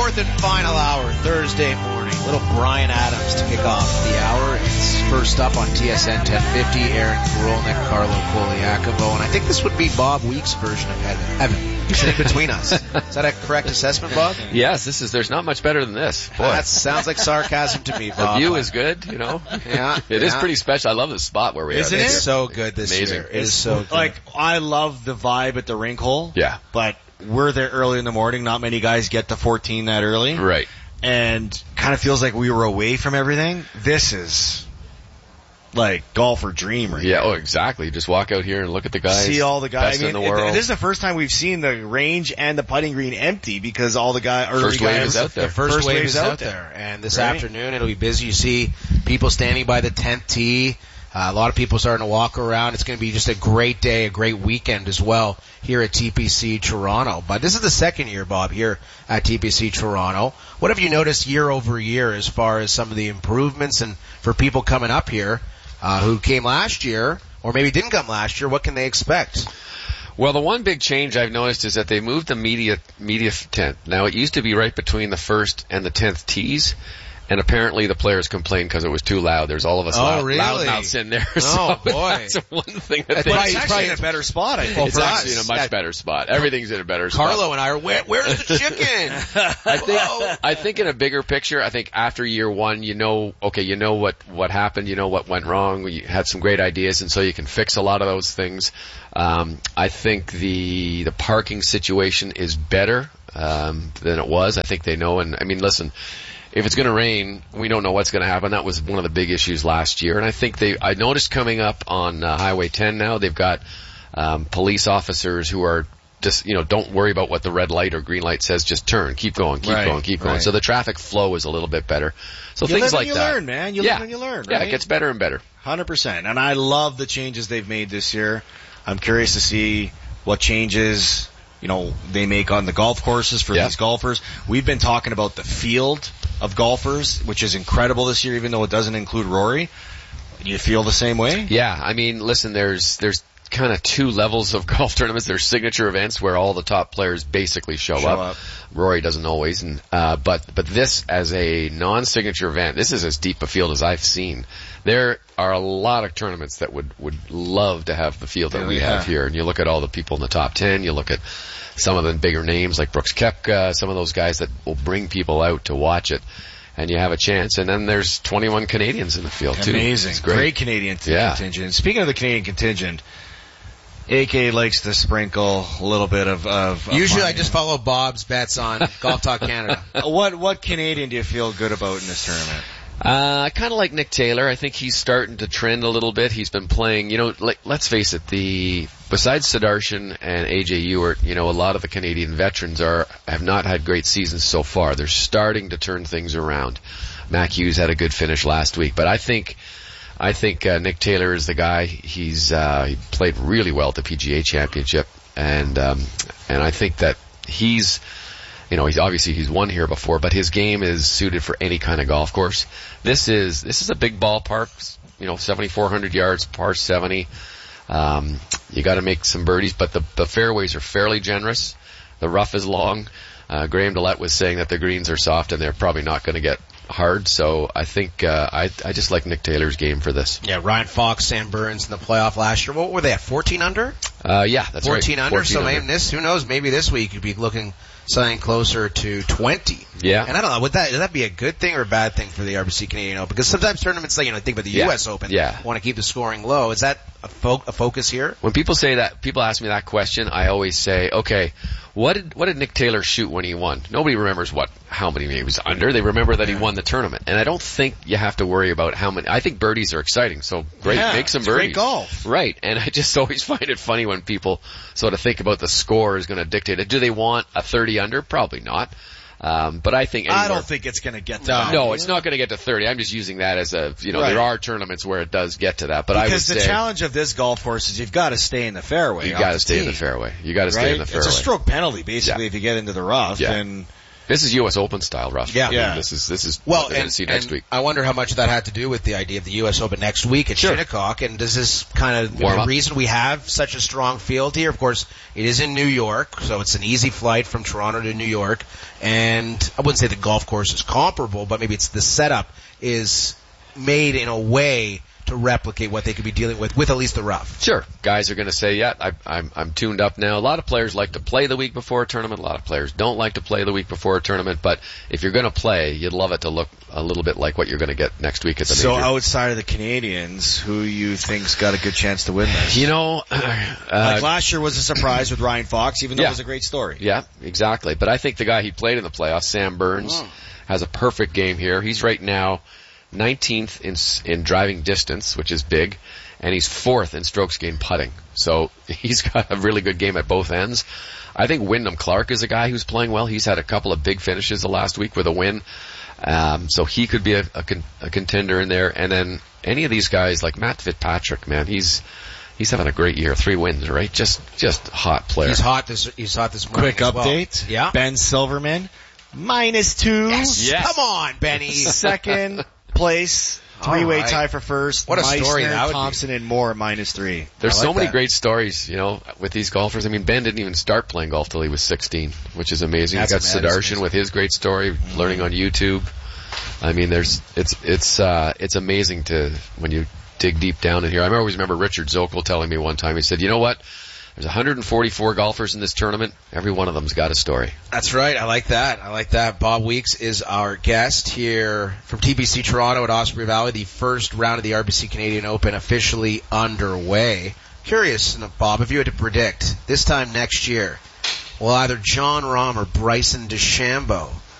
fourth and final hour, Thursday morning. Little Brian Adams to kick off the hour. It's first up on TSN 1050, Aaron Karolnik, Carlo Koliakovo, and I think this would be Bob Weeks' version of Heaven. Sitting between us. Is that a correct assessment, Bob? Yes, there's not much better than this. Boy. That sounds like sarcasm to me, Bob. The view is good, you know. Yeah. It is pretty special. I love this spot where we are. Isn't it? It's so good this Amazing. year. It is so good. Like, I love the vibe at the rink hole. Yeah. But we're there early in the morning. Not many guys get to 14 that early. Right. And kind of feels like we were away from everything. This is like golfer dream right Yeah, now. oh, exactly. Just walk out here and look at the guys. See all the guys. Best in the world. This is the first time we've seen the range and the putting green empty because all the First wave is out there. The first wave is out there. And this afternoon it'll be busy. You see people standing by the 10th tee. A lot of people starting to walk around. It's going to be just a great day, a great weekend as well here at TPC Toronto. But this is the second year, Bob, here at TPC Toronto. What have you noticed year over year as far as some of the improvements and for people coming up here who came last year or maybe didn't come last year, what can they expect? Well, the one big change I've noticed is that they moved the media tent. Now, it used to be right between the first and the 10th tees. And apparently the players complained because it was too loud. There's all of us loudmouths in there. Oh, boy. That's one thing that It's actually in a better spot, I think. It's actually in a much better spot. Everything's in a better spot. Carlo and I are, where's the chicken? I think in a bigger picture, I think after year one, you know what happened, you know what went wrong. We had some great ideas, and so you can fix a lot of those things. I think the parking situation is better than it was. I think they know, and I mean, listen, if it's going to rain, we don't know what's going to happen. That was one of the big issues last year. And I think I noticed coming up on Highway 10 now, they've got police officers who are just, don't worry about what the red light or green light says. Just turn, keep going. So the traffic flow is a little bit better. So you things like that. You learn, man. You live and you learn, right? Yeah, it gets better and better. 100%. And I love the changes they've made this year. I'm curious to see what changes they make on the golf courses for these golfers. We've been talking about the field of golfers, which is incredible this year, even though it doesn't include Rory. Do you feel the same way? Yeah, I mean, listen, there's kind of two levels of golf tournaments. There's signature events where all the top players basically show up. Rory doesn't always, but this as a non-signature event, this is as deep a field as I've seen. There are a lot of tournaments that would love to have the field that we have here. And you look at all the people in the top 10, you look at some of the bigger names like Brooks Koepka, some of those guys that will bring people out to watch it, and you have a chance. And then there's 21 Canadians in the field too. Amazing. It's great Canadian contingent. Speaking of the Canadian contingent, AK likes to sprinkle a little bit of usually I just follow Bob's bets on Golf Talk Canada. What Canadian do you feel good about in this tournament? I kind of like Nick Taylor. I think he's starting to trend a little bit. He's been playing, let's face it, besides Sudarshan and AJ Ewart, a lot of the Canadian veterans have not had great seasons so far. They're starting to turn things around. Mac Hughes had a good finish last week, but I think Nick Taylor is the guy. He played really well at the PGA Championship, and I think that he's won here before, but his game is suited for any kind of golf course. This is a big ballpark, 7,400 yards, par 70. You got to make some birdies, but the fairways are fairly generous. The rough is long. Graham Dillette was saying that the greens are soft and they're probably not going to get hard. So I think I just like Nick Taylor's game for this. Yeah, Ryan Fox, Sam Burns in the playoff last year. What were they at? 14 under? Yeah, that's 14 right. Under. 14 so under. maybe who knows? Maybe this week you'd be looking something closer to 20. Yeah. And I don't know, would that be a good thing or a bad thing for the RBC Canadian Open? Because sometimes tournaments, think about the U.S. Open, want to keep the scoring low. Is that a focus here? When people ask me that question, I always say, okay, what did Nick Taylor shoot when he won? Nobody remembers how many he was under. They remember that he won the tournament. And I don't think you have to worry about how many. I think birdies are exciting. So great, make some birdies. Great golf. Right. And I just always find it funny when people sort of think about the score is going to dictate it. Do they want a 30 under? Probably not. But I think I don't think it's going to get to that. No, it's not going to get to 30. I'm just using that as there are tournaments where it does get to that. But because the challenge of this golf course is you've got to stay in the fairway. You got to stay in the fairway. You got to stay in the fairway. It's a stroke penalty basically if you get into the rough. And This is U.S. Open style, Russ. Yeah. I mean, this is well, what we're going to see next week. I wonder how much that had to do with the idea of the U.S. Open next week at Shinnecock, and does this kind of the reason we have such a strong field here? Of course, it is in New York, so it's an easy flight from Toronto to New York, and I wouldn't say the golf course is comparable, but maybe it's the setup is made in a way to replicate what they could be dealing with at least the rough. Sure. Guys are going to say, yeah, I'm tuned up now. A lot of players like to play the week before a tournament. A lot of players don't like to play the week before a tournament. But if you're going to play, you'd love it to look a little bit like what you're going to get next week at the major. So outside of the Canadians, who you think's got a good chance to win this? You know, like last year was a surprise with Ryan Fox, even though it was a great story. Yeah, exactly. But I think the guy he played in the playoffs, Sam Burns, has a perfect game here. He's right now 19th in driving distance, which is big, and he's 4th in strokes gained putting. So he's got a really good game at both ends. I think Wyndham Clark is a guy who's playing well. He's had a couple of big finishes the last week with a win. So he could be a contender in there. And then any of these guys like Matt Fitzpatrick, man, he's having a great year. 3 wins, right? Just hot player. He's hot this morning. Quick update. Well. Yeah. Ben Silverman, -2. Yes. Come on, Benny. Second place. 3-way tie for first. What a Meissner, story that would Thompson, and Moore -3. There's so many great stories, with these golfers. I mean, Ben didn't even start playing golf till he was 16, which is amazing. You got Sudarshan with his great story, learning on YouTube. I mean, it's amazing when you dig deep down in here. I always remember Richard Zokol telling me one time, he said, you know what? There's 144 golfers in this tournament. Every one of them's got a story. That's right. I like that. Bob Weeks is our guest here from TPC Toronto at Osprey Valley. The first round of the RBC Canadian Open officially underway. Curious, Bob, if you had to predict this time next year, will either Jon Rahm or Bryson DeChambeau